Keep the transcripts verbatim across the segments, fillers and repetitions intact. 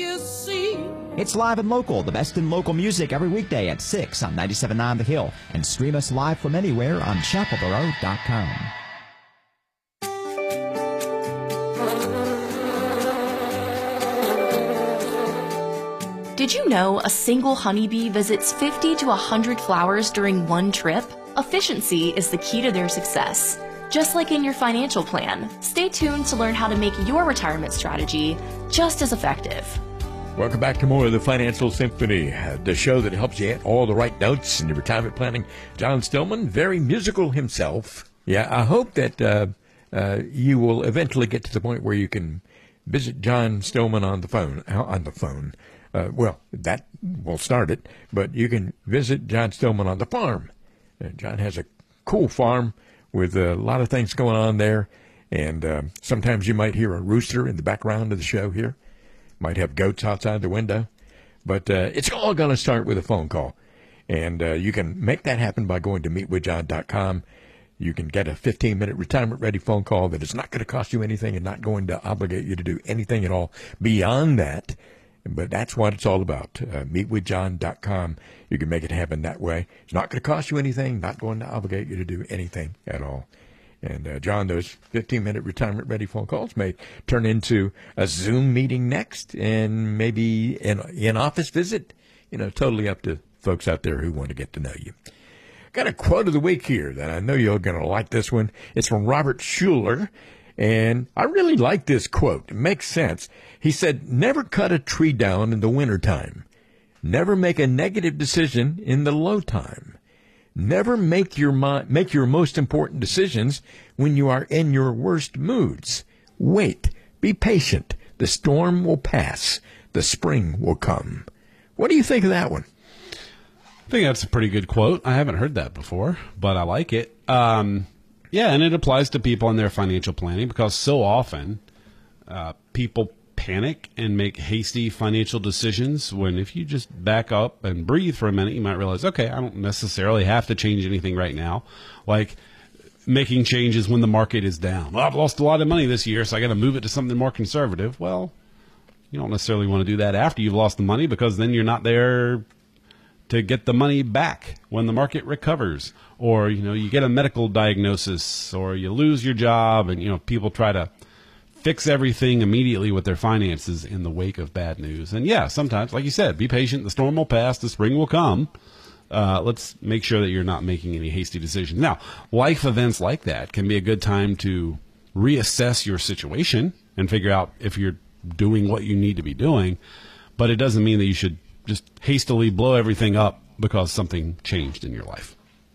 you see. It's Live and Local, the best in local music every weekday at six on ninety-seven point nine The Hill. And stream us live from anywhere on chapel borough dot com. Did you know a single honeybee visits fifty to one hundred flowers during one trip? Efficiency is the key to their success. Just like in your financial plan, stay tuned to learn how to make your retirement strategy just as effective. Welcome back to more of the Financial Symphony, uh, the show that helps you get all the right notes in your retirement planning. John Stillman, very musical himself. Yeah, I hope that uh, uh, you will eventually get to the point where you can visit John Stillman on the phone. Uh, on the phone. Uh, well, that will start it, but you can visit John Stillman on the farm. Uh, John has a cool farm with a lot of things going on there, and uh, sometimes you might hear a rooster in the background of the show here. Might have goats outside the window, but uh, it's all going to start with a phone call, and uh, you can make that happen by going to meet with john dot com. You can get a fifteen-minute retirement-ready phone call that is not going to cost you anything and not going to obligate you to do anything at all beyond that. But that's what it's all about. Uh, meet with john dot com. You can make it happen that way. It's not going to cost you anything, not going to obligate you to do anything at all. And, uh, John, those fifteen-minute retirement-ready phone calls may turn into a Zoom meeting next and maybe an in-office visit. You know, totally up to folks out there who want to get to know you. Got a quote of the week here that I know you're going to like this one. It's from Robert Schuller. And I really like this quote. It makes sense. He said, never cut a tree down in the wintertime. Never make a negative decision in the low time. Never make your mo- make your most important decisions when you are in your worst moods. Wait. Be patient. The storm will pass. The spring will come. What do you think of that one? I think that's a pretty good quote. I haven't heard that before, but I like it. Um Yeah, and it applies to people in their financial planning because so often uh, people panic and make hasty financial decisions when if you just back up and breathe for a minute, you might realize, okay, I don't necessarily have to change anything right now. Like making changes when the market is down. Well, I've lost a lot of money this year, so I got to move it to something more conservative. Well, you don't necessarily want to do that after you've lost the money because then you're not there to get the money back when the market recovers, or, you know, you get a medical diagnosis or you lose your job and, you know, people try to fix everything immediately with their finances in the wake of bad news. And yeah, sometimes, like you said, be patient. The storm will pass. The spring will come. Uh, let's make sure that you're not making any hasty decisions. Now, life events like that can be a good time to reassess your situation and figure out if you're doing what you need to be doing, but it doesn't mean that you should just hastily blow everything up because something changed in your life.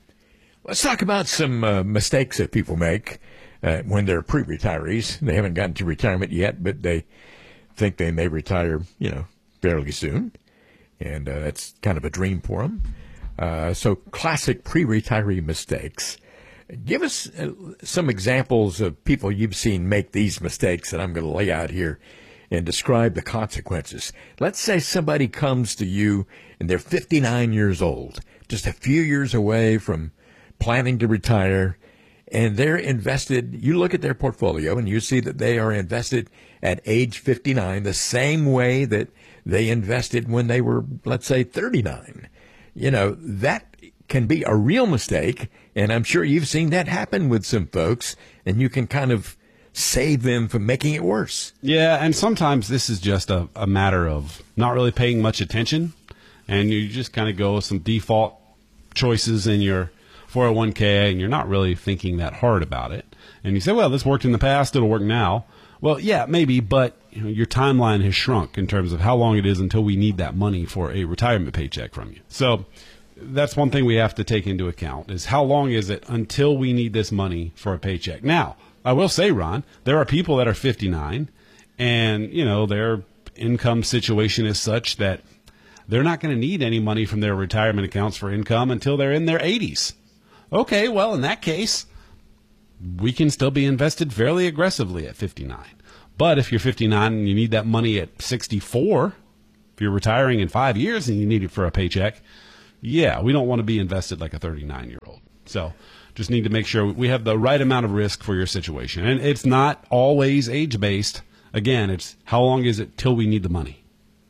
Let's talk about some uh, mistakes that people make uh, when they're pre-retirees. They haven't gotten to retirement yet, but they think they may retire, you know, fairly soon. And uh, that's kind of a dream for them. Uh, so classic pre-retiree mistakes. Give us uh, some examples of people you've seen make these mistakes that I'm going to lay out here and describe the consequences. Let's say somebody comes to you and they're fifty-nine years old, just a few years away from planning to retire, and they're invested. You look at their portfolio and you see that they are invested at age fifty-nine the same way that they invested when they were, let's say, thirty-nine. You know, that can be a real mistake, and I'm sure you've seen that happen with some folks, and you can kind of save them from making it worse. Yeah, and sometimes this is just a, a matter of not really paying much attention, and you just kind of go with some default choices in your four oh one k, and you're not really thinking that hard about it. And you say, well, this worked in the past, it'll work now. Well, yeah, maybe, but you know, your timeline has shrunk in terms of how long it is until we need that money for a retirement paycheck from you. So that's one thing we have to take into account is how long is it until we need this money for a paycheck. Now, I will say, Ron, there are people that are fifty-nine and, you know, their income situation is such that they're not going to need any money from their retirement accounts for income until they're in their eighties. Okay, well, in that case, we can still be invested fairly aggressively at fifty-nine. But if you're fifty-nine and you need that money at sixty-four, if you're retiring in five years and you need it for a paycheck, yeah, we don't want to be invested like a thirty-nine-year-old. So just need to make sure we have the right amount of risk for your situation. And it's not always age-based. Again, it's how long is it till we need the money?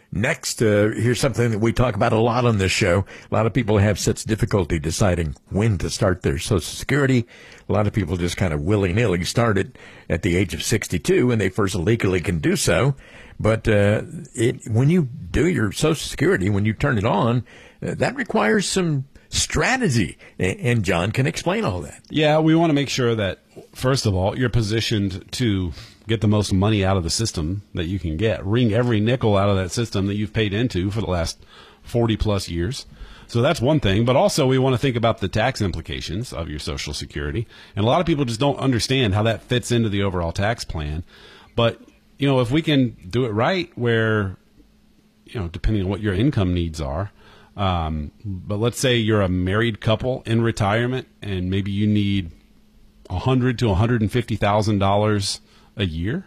Next, uh, here's something that we talk about a lot on this show. A lot of people have such difficulty deciding when to start their Social Security. A lot of people just kind of willy-nilly start it at the age of sixty-two when they first legally can do so. But uh, it, when you do your Social Security, when you turn it on, uh, that requires some strategy. And, and John can explain all that. Yeah, we want to make sure that, first of all, you're positioned to get the most money out of the system that you can get. Wring every nickel out of that system that you've paid into for the last forty plus years. So that's one thing. But also we want to think about the tax implications of your Social Security. And a lot of people just don't understand how that fits into the overall tax plan. But, you know, if we can do it right where, you know, depending on what your income needs are, um, but let's say you're a married couple in retirement and maybe you need one hundred thousand to one hundred fifty thousand dollars a year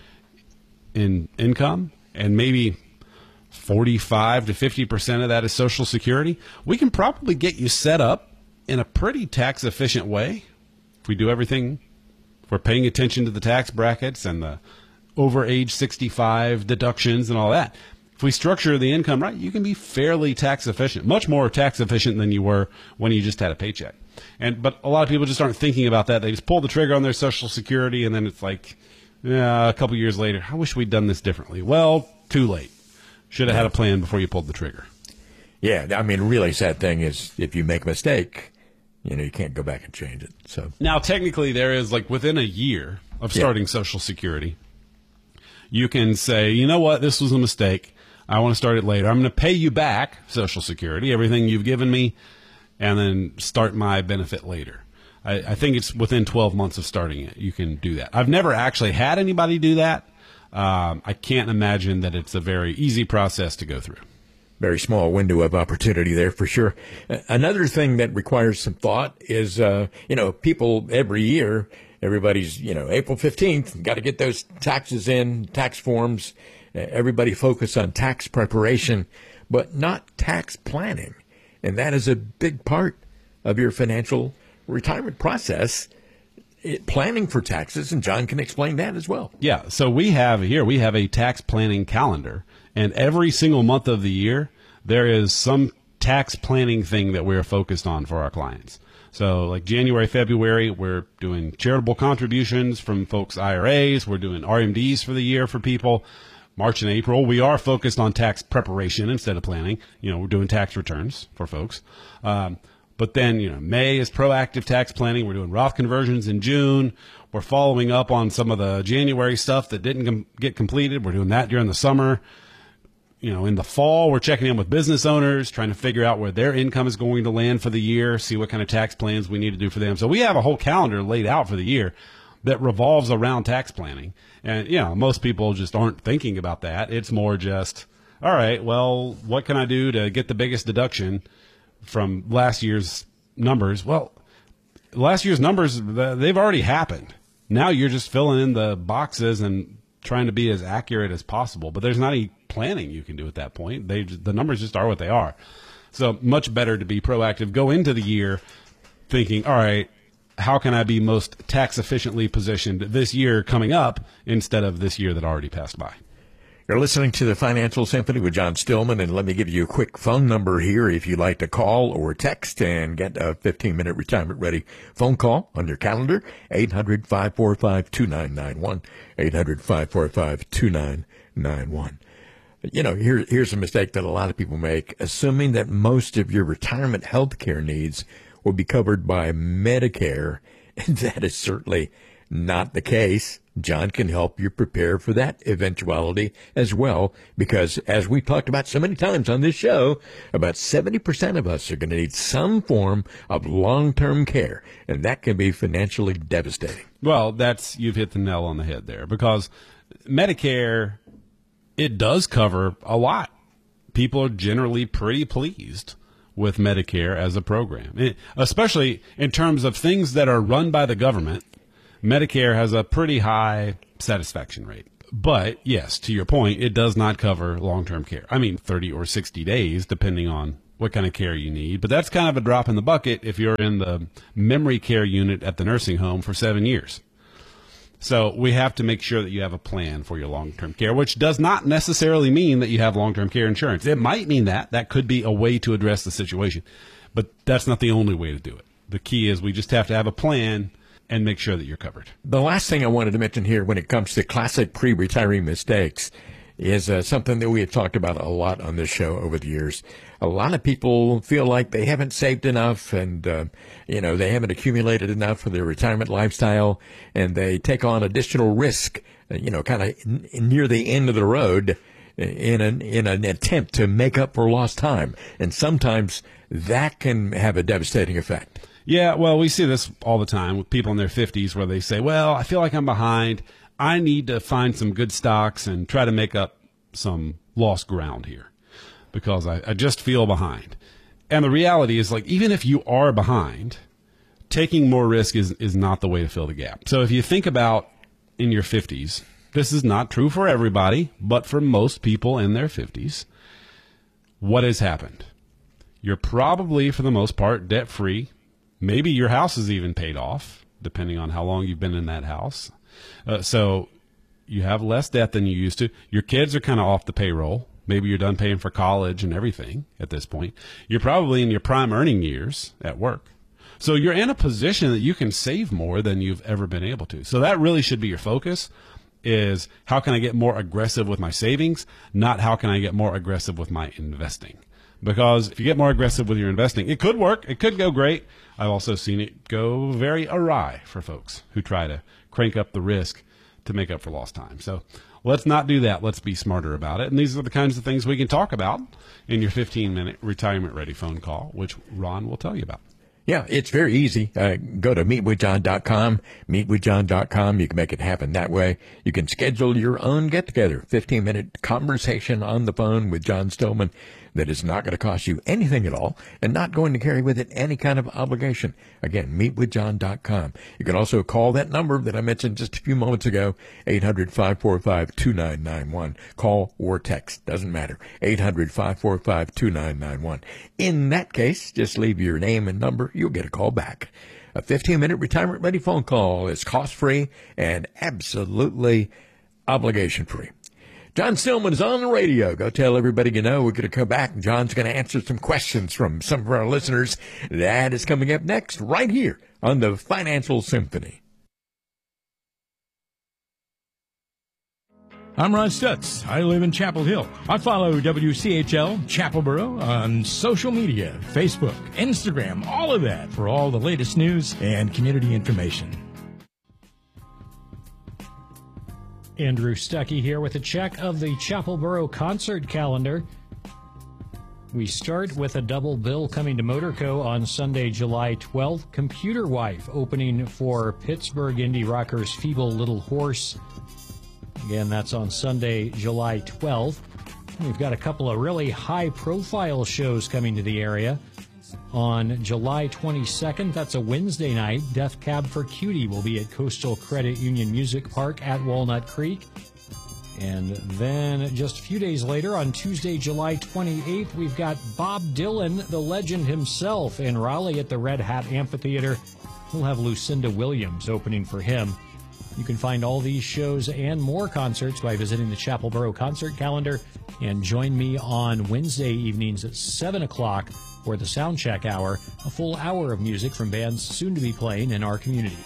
in income, and maybe forty-five to fifty percent of that is Social Security, we can probably get you set up in a pretty tax efficient way. If we do everything, if we're paying attention to the tax brackets and the over age sixty-five deductions and all that. If we structure the income right, you can be fairly tax efficient, much more tax efficient than you were when you just had a paycheck. And but a lot of people just aren't thinking about that. They just pull the trigger on their Social Security, and then it's like, yeah, a couple years later, I wish we'd done this differently. Well, too late. Should have had a plan before you pulled the trigger. Yeah, I mean, really sad thing is if you make a mistake, you know, you can't go back and change it. So now, technically, there is like within a year of starting yeah. Social Security, you can say, you know what, this was a mistake. I want to start it later. I'm going to pay you back Social Security, everything you've given me, and then start my benefit later. I, I think it's within twelve months of starting it. You can do that. I've never actually had anybody do that. Um, I can't imagine that it's a very easy process to go through. Very small window of opportunity there for sure. Another thing that requires some thought is, uh, you know, people every year, everybody's, you know, April fifteenth, got to get those taxes in, tax forms. Everybody focus on tax preparation, but not tax planning. And that is a big part of your financial retirement process, it, planning for taxes, and John can explain that as well. Yeah, so we have here, we have a tax planning calendar, and every single month of the year, there is some tax planning thing that we're focused on for our clients. So like January, February, we're doing charitable contributions from folks' I R As, we're doing R M Ds for the year for people. March and April, we are focused on tax preparation instead of planning. You know, we're doing tax returns for folks. Um, But then, you know, May is proactive tax planning. We're doing Roth conversions in June. We're following up on some of the January stuff that didn't com- get completed. We're doing that during the summer. You know, in the fall, we're checking in with business owners, trying to figure out where their income is going to land for the year, see what kind of tax plans we need to do for them. So we have a whole calendar laid out for the year that revolves around tax planning. And, you know, most people just aren't thinking about that. It's more just, all right, well, what can I do to get the biggest deduction from last year's numbers? Well, last year's numbers, they've already happened. Now you're just filling in the boxes and trying to be as accurate as possible. But there's not any planning you can do at that point. They the numbers just are what they are. So much better to be proactive. Go into the year thinking, all right, how can I be most tax efficiently positioned this year coming up instead of this year that already passed by? You're listening to the Financial Symphony with John Stillman, and let me give you a quick phone number here if you'd like to call or text and get a fifteen-minute retirement-ready phone call on your calendar, eight hundred, five four five, two nine nine one, eight hundred, five four five, two nine nine one. You know, here, here's a mistake that a lot of people make, assuming that most of your retirement health care needs will be covered by Medicare, and that is certainly not the case. John can help you prepare for that eventuality as well, because as we've talked about so many times on this show, about seventy percent of us are going to need some form of long-term care, and that can be financially devastating. Well, that's, you've hit the nail on the head there, because Medicare, it does cover a lot. People are generally pretty pleased with Medicare as a program, it, especially in terms of things that are run by the government. Medicare has a pretty high satisfaction rate. But, yes, to your point, it does not cover long-term care. I mean, thirty or sixty days, depending on what kind of care you need. But that's kind of a drop in the bucket if you're in the memory care unit at the nursing home for seven years. So we have to make sure that you have a plan for your long-term care, which does not necessarily mean that you have long-term care insurance. It might mean that. That could be a way to address the situation, but that's not the only way to do it. The key is we just have to have a plan and make sure that you're covered. The last thing I wanted to mention here when it comes to classic pre-retiree mistakes is uh, something that we have talked about a lot on this show over the years. A lot of people feel like they haven't saved enough and, uh, you know, they haven't accumulated enough for their retirement lifestyle, and they take on additional risk, uh, you know, kind of n- near the end of the road in an, in an attempt to make up for lost time. And sometimes that can have a devastating effect. Yeah, well, we see this all the time with people in their fifties where they say, well, I feel like I'm behind. I need to find some good stocks and try to make up some lost ground here because I, I just feel behind. And the reality is, like, even if you are behind, taking more risk is, is not the way to fill the gap. So if you think about in your fifties, this is not true for everybody, but for most people in their fifties, what has happened? You're probably, for the most part, debt-free. Maybe your house is even paid off, depending on how long you've been in that house. Uh, so you have less debt than you used to. Your kids are kind of off the payroll. Maybe you're done paying for college and everything at this point. You're probably in your prime earning years at work. So you're in a position that you can save more than you've ever been able to. So that really should be your focus, is how can I get more aggressive with my savings, not how can I get more aggressive with my investing. Because if you get more aggressive with your investing, it could work. It could go great. I've also seen it go very awry for folks who try to crank up the risk to make up for lost time. So let's not do that. Let's be smarter about it. And these are the kinds of things we can talk about in your fifteen-minute retirement-ready phone call, which Ron will tell you about. Yeah, it's very easy. Uh, go to meet with john dot com, meet with john dot com. You can make it happen that way. You can schedule your own get-together, fifteen-minute conversation on the phone with John Stillman that is not going to cost you anything at all and not going to carry with it any kind of obligation. Again, meet with john dot com. You can also call that number that I mentioned just a few moments ago, eight hundred, five four five, two nine nine one. Call or text, doesn't matter, eight hundred, five four five, two nine nine one. In that case, just leave your name and number. You'll get a call back. A fifteen-minute retirement-ready phone call is cost-free and absolutely obligation-free. John Stillman is on the radio. Go tell everybody you know. We're going to come back, and John's going to answer some questions from some of our listeners. That is coming up next right here on the Financial Symphony. I'm Ron Stutz. I live in Chapel Hill. I follow W C H L Chapelboro on social media, Facebook, Instagram, all of that for all the latest news and community information. Andrew Stuckey here with a check of the Chapelboro concert calendar. We start with a double bill coming to Motorco on Sunday, July twelfth. Computer Wife opening for Pittsburgh indie rockers Feeble Little Horse. Again, that's on Sunday, July twelfth. We've got a couple of really high-profile shows coming to the area. On July twenty-second, that's a Wednesday night, Death Cab for Cutie will be at Coastal Credit Union Music Park at Walnut Creek. And then just a few days later, on Tuesday, July twenty-eighth, we've got Bob Dylan, the legend himself, in Raleigh at the Red Hat Amphitheater. We'll have Lucinda Williams opening for him. You can find all these shows and more concerts by visiting the Chapelboro concert calendar. And join me on Wednesday evenings at seven o'clock for the Soundcheck Hour, a full hour of music from bands soon to be playing in our community.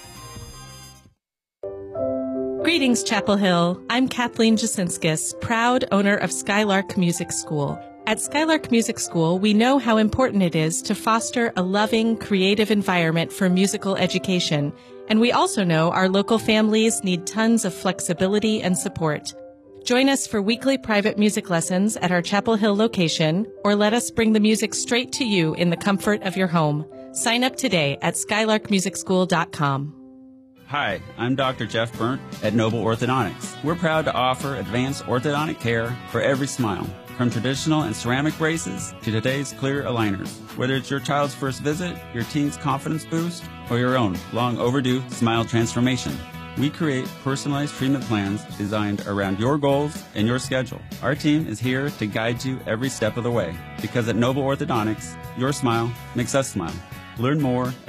Greetings, Chapel Hill. I'm Kathleen Jasinskis, proud owner of Skylark Music School. At Skylark Music School, we know how important it is to foster a loving, creative environment for musical education. And we also know our local families need tons of flexibility and support. Join us for weekly private music lessons at our Chapel Hill location, or let us bring the music straight to you in the comfort of your home. Sign up today at skylark music school dot com. Hi, I'm Doctor Jeff Burnt at Noble Orthodontics. We're proud to offer advanced orthodontic care for every smile, from traditional and ceramic braces to today's clear aligners. Whether it's your child's first visit, your teen's confidence boost, or your own long overdue smile transformation, we create personalized treatment plans designed around your goals and your schedule. Our team is here to guide you every step of the way, because at Noble Orthodontics, your smile makes us smile. Learn more